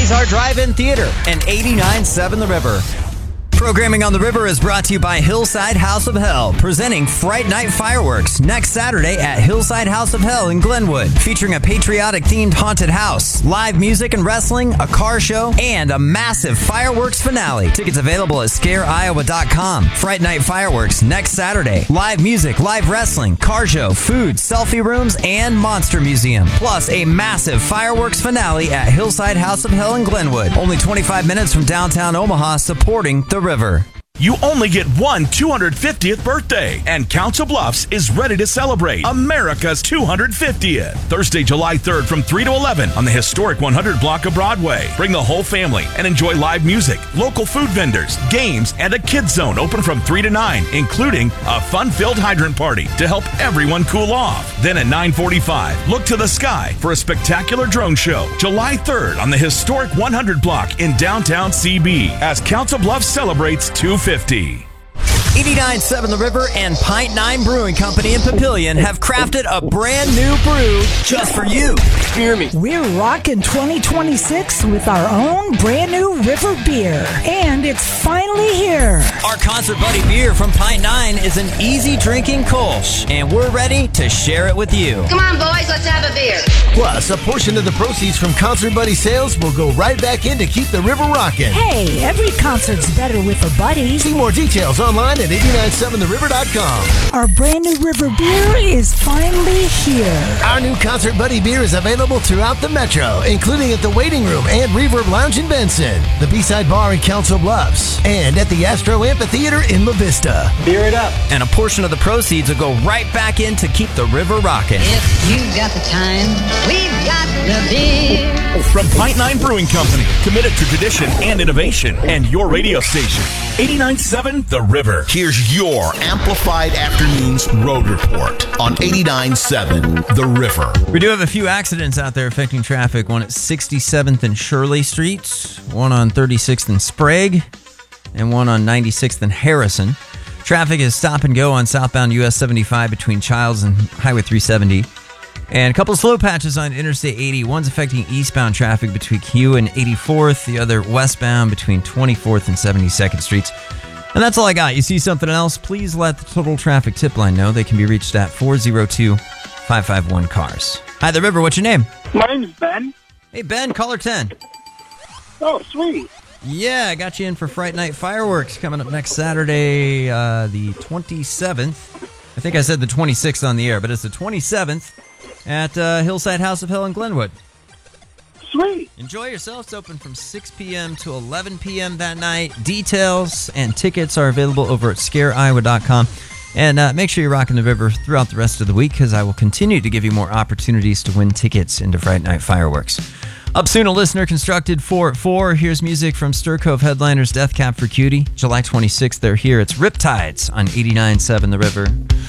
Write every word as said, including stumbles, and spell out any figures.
Quasar Drive-In Theater, and eighty-nine point seven The River. Programming on the River is brought to you by Hillside House of Hell, presenting Fright Night Fireworks next Saturday at Hillside House of Hell in Glenwood, featuring a patriotic-themed haunted house, live music and wrestling, a car show, and a massive fireworks finale. Tickets available at scare iowa dot com. Fright Night Fireworks next Saturday. Live music, live wrestling, car show, food, selfie rooms, and monster museum. Plus a massive fireworks finale at Hillside House of Hell in Glenwood. Only twenty-five minutes from downtown Omaha, supporting the River. You only get one two hundred fiftieth birthday, and Council Bluffs is ready to celebrate America's two hundred fiftieth. Thursday, July third from three to eleven on the historic one hundred block of Broadway. Bring the whole family and enjoy live music, local food vendors, games, and a kids zone open from three to nine, including a fun-filled hydrant party to help everyone cool off. Then at nine forty-five, look to the sky for a spectacular drone show. July third on the historic one hundred block in downtown C B as Council Bluffs celebrates two fifty. eighty-nine point seven The River and Pint Nine Brewing Company in Papillion have crafted a brand new brew just for you. Hear me. We're rocking twenty twenty-six with our own brand new River beer, and it's finally here. Our Concert Buddy beer from Pint Nine is an easy drinking Kolsch, and we're ready to share it with you. Come on, boys, let's have a beer. Plus, a portion of the proceeds from Concert Buddy sales will go right back in to keep the river rocking. Hey, every concert's better with a buddy. See more details online at eighty-nine seven the river dot com. Our brand new River beer is finally here. Our new Concert Buddy beer is available throughout the metro, including at the Waiting Room and Reverb Lounge in Benson, the B-Side Bar in Council Bluffs, and at the Astro Amphitheater in La Vista. Beer it up. And a portion of the proceeds will go right back in to keep the river rocking. If you've got the time, we've got the beer. From Pint Nine Brewing Company, committed to tradition and innovation, and your radio station, eighty-nine point seven The River. Here's your Amplified Afternoons Road Report on eighty-nine point seven The River. We do have a few accidents out there affecting traffic. One at sixty-seventh and Shirley Streets, one on thirty-sixth and Sprague, and one on ninety-sixth and Harrison. Traffic is stop and go on southbound U S seventy-five between Childs and Highway three seventy. And a couple of slow patches on Interstate eighty. One's affecting eastbound traffic between Q and eighty-fourth. The other westbound between twenty-fourth and seventy-second Streets. And that's all I got. You see something else, please let the Total Traffic Tip Line know. They can be reached at four oh two, five five one, C A R S. Hi, The River. What's your name? My name's Ben. Hey, Ben. Caller ten. Oh, sweet. Yeah, I got you in for Fright Night Fireworks coming up next Saturday, uh, the twenty-seventh. I think I said the twenty-sixth on the air, but it's the twenty-seventh at uh, Hillside House of Hell in Glenwood. Sweet. Enjoy yourself. It's open from six p.m. to eleven p.m. that night. Details and tickets are available over at scare iowa dot com. And uh, make sure you're rocking the river throughout the rest of the week, because I will continue to give you more opportunities to win tickets into Fright Night Fireworks. Up soon, a listener constructed four at four. Here's music from Stir Cove headliners Death Cab for Cutie. July twenty-sixth, they're here. It's Riptides on eighty-nine point seven The River.